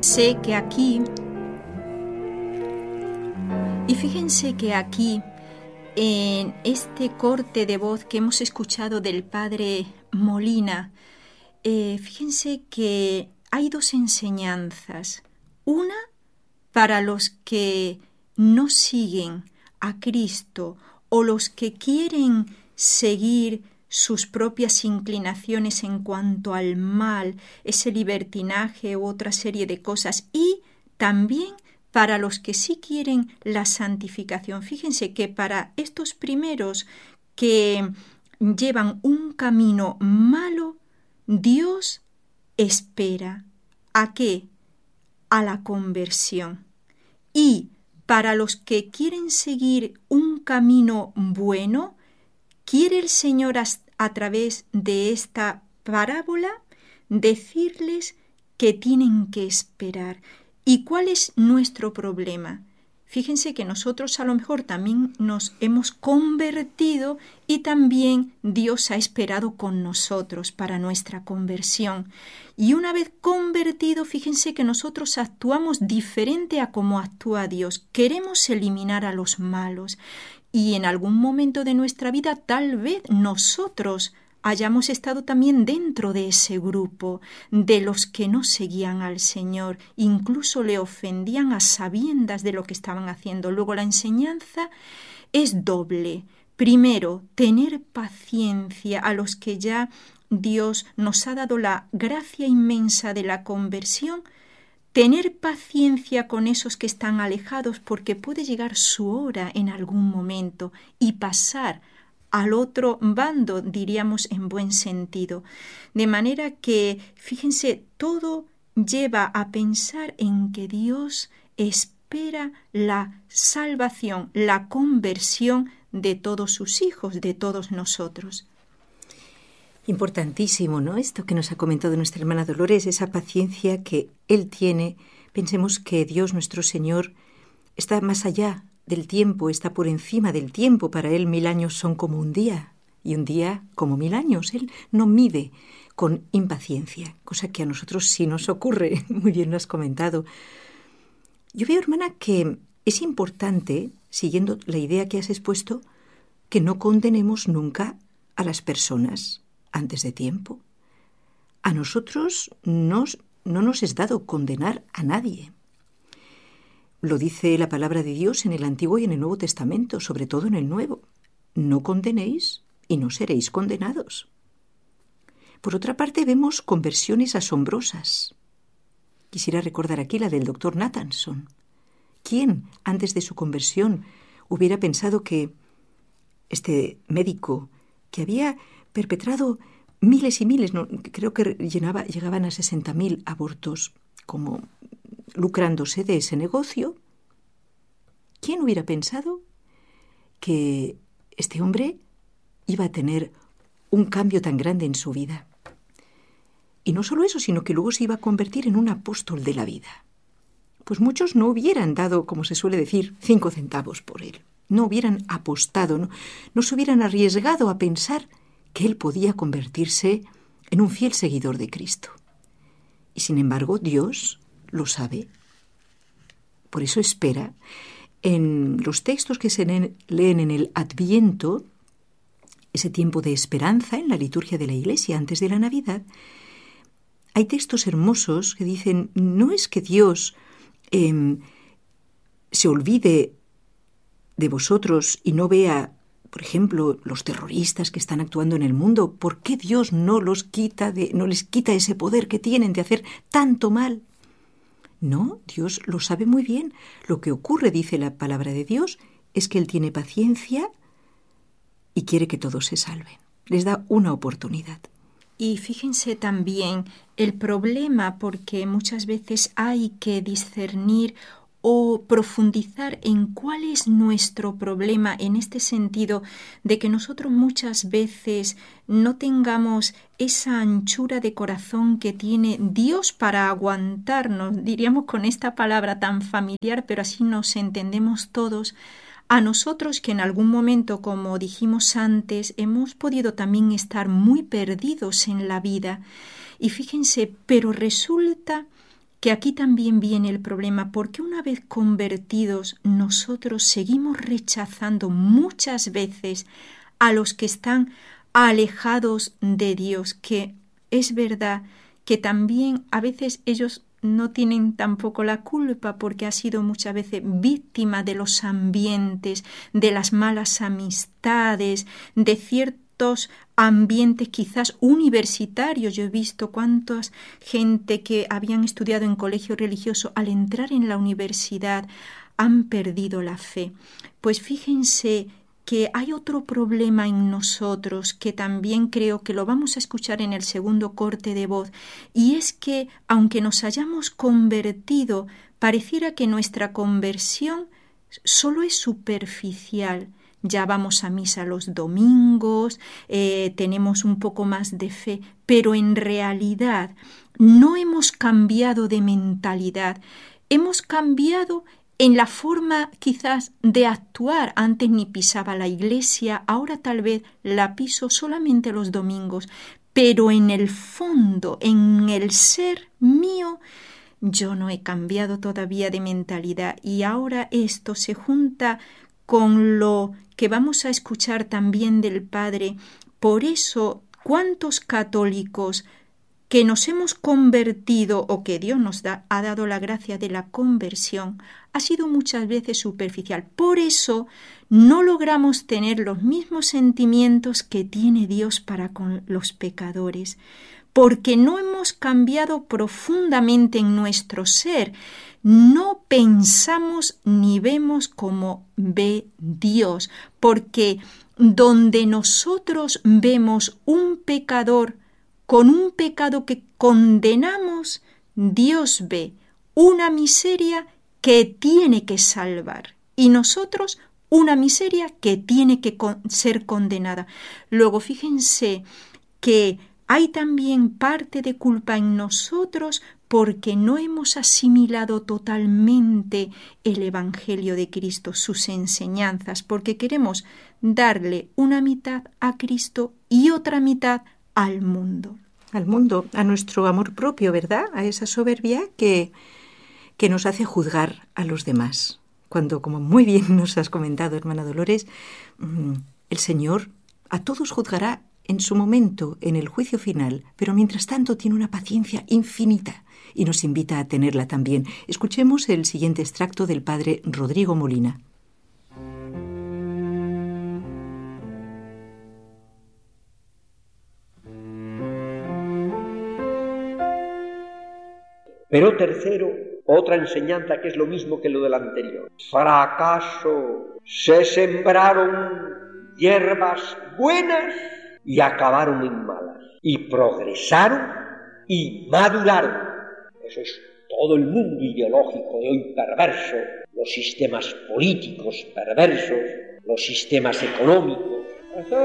Sé que aquí, y fíjense que aquí, en este corte de voz que hemos escuchado del padre Molina, fíjense que hay dos enseñanzas. Una para los que no siguen a Cristo o los que quieren seguir sus propias inclinaciones en cuanto al mal, ese libertinaje u otra serie de cosas, y también para los que sí quieren la santificación. Fíjense que para estos primeros que llevan un camino malo, Dios espera. ¿A qué? A la conversión. Y para los que quieren seguir un camino bueno, quiere el Señor a través de esta parábola decirles que tienen que esperar. ¿Y cuál es nuestro problema? Fíjense que nosotros a lo mejor también nos hemos convertido y también Dios ha esperado con nosotros para nuestra conversión. Y una vez convertido, fíjense que nosotros actuamos diferente a como actúa Dios. Queremos eliminar a los malos. Y en algún momento de nuestra vida tal vez nosotros hayamos estado también dentro de ese grupo de los que no seguían al Señor, incluso le ofendían a sabiendas de lo que estaban haciendo. Luego la enseñanza es doble. Primero, tener paciencia a los que ya Dios nos ha dado la gracia inmensa de la conversión. Tener paciencia con esos que están alejados porque puede llegar su hora en algún momento y pasar al otro bando, diríamos en buen sentido. De manera que, fíjense, todo lleva a pensar en que Dios espera la salvación, la conversión de todos sus hijos, de todos nosotros. Importantísimo, ¿no? Esto que nos ha comentado nuestra hermana Dolores, esa paciencia que Él tiene. Pensemos que Dios, nuestro Señor, está más allá del tiempo, está por encima del tiempo. Para Él 1000 años son como un día y un día como 1000 años. Él no mide con impaciencia, cosa que a nosotros sí nos ocurre. Muy bien lo has comentado. Yo veo, hermana, que es importante, siguiendo la idea que has expuesto, que no condenemos nunca a las personas antes de tiempo. A nosotros no nos es dado condenar a nadie. Lo dice la palabra de Dios en el Antiguo y en el Nuevo Testamento, sobre todo en el Nuevo. No condenéis y no seréis condenados. Por otra parte, vemos conversiones asombrosas. Quisiera recordar aquí la del doctor Nathanson. ¿Quién, antes de su conversión, hubiera pensado que este médico, que había perpetrado miles y miles, creo que llegaban a 60.000 abortos, como lucrándose de ese negocio? ¿Quién hubiera pensado que este hombre iba a tener un cambio tan grande en su vida? Y no solo eso, sino que luego se iba a convertir en un apóstol de la vida. Pues muchos no hubieran dado, como se suele decir, 5 centavos por él. No hubieran apostado, no se hubieran arriesgado a pensar que él podía convertirse en un fiel seguidor de Cristo. Y sin embargo, Dios lo sabe. Por eso espera. En los textos que se leen en el Adviento, ese tiempo de esperanza en la liturgia de la Iglesia antes de la Navidad, hay textos hermosos que dicen, no es que Dios se olvide de vosotros y no vea, por ejemplo, los terroristas que están actuando en el mundo. ¿Por qué Dios no les quita ese poder que tienen de hacer tanto mal? No, Dios lo sabe muy bien. Lo que ocurre, dice la palabra de Dios, es que Él tiene paciencia y quiere que todos se salven. Les da una oportunidad. Y fíjense también el problema, porque muchas veces hay que discernir o profundizar en cuál es nuestro problema en este sentido de que nosotros muchas veces no tengamos esa anchura de corazón que tiene Dios para aguantarnos, diríamos con esta palabra tan familiar, pero así nos entendemos todos, a nosotros que en algún momento, como dijimos antes, hemos podido también estar muy perdidos en la vida. Y fíjense, pero resulta que aquí también viene el problema, porque una vez convertidos nosotros seguimos rechazando muchas veces a los que están alejados de Dios, que es verdad que también a veces ellos no tienen tampoco la culpa porque ha sido muchas veces víctima de los ambientes, de las malas amistades, de ciertos ambientes quizás universitarios. Yo he visto cuántas gente que habían estudiado en colegio religioso al entrar en la universidad han perdido la fe. Pues fíjense que hay otro problema en nosotros que también creo que lo vamos a escuchar en el segundo corte de voz, y es que aunque nos hayamos convertido, pareciera que nuestra conversión solo es superficial. Ya vamos a misa los domingos, tenemos un poco más de fe, pero en realidad no hemos cambiado de mentalidad, hemos cambiado en la forma quizás de actuar. Antes ni pisaba la iglesia, ahora tal vez la piso solamente los domingos, pero en el fondo, en el ser mío, yo no he cambiado todavía de mentalidad, y ahora esto se junta con lo que vamos a escuchar también del Padre. Por eso, ¿cuántos católicos que nos hemos convertido o que Dios nos ha dado la gracia de la conversión ha sido muchas veces superficial? Por eso no logramos tener los mismos sentimientos que tiene Dios para con los pecadores, porque no hemos cambiado profundamente en nuestro ser. No pensamos ni vemos como ve Dios, porque donde nosotros vemos un pecador con un pecado que condenamos, Dios ve una miseria que tiene que salvar, y nosotros una miseria que tiene que ser condenada. Luego fíjense que hay también parte de culpa en nosotros porque no hemos asimilado totalmente el Evangelio de Cristo, sus enseñanzas, porque queremos darle una mitad a Cristo y otra mitad al mundo. Al mundo, a nuestro amor propio, ¿verdad? A esa soberbia que nos hace juzgar a los demás. Cuando, como muy bien nos has comentado, hermana Dolores, el Señor a todos juzgará en su momento, en el juicio final, pero mientras tanto tiene una paciencia infinita y nos invita a tenerla también. Escuchemos el siguiente extracto del padre Rodrigo Molina. Pero tercero, otra enseñanza que es lo mismo que lo del anterior. Fracaso. Se sembraron hierbas buenas y acabaron en malas. Y progresaron y maduraron. Eso es todo el mundo ideológico de hoy perverso, los sistemas políticos perversos, los sistemas económicos.